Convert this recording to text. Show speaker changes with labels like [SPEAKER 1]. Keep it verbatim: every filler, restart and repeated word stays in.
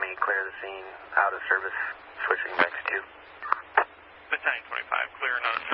[SPEAKER 1] twenty, clear the scene, out of service, switching next to.
[SPEAKER 2] Battalion twenty-five, clear and out of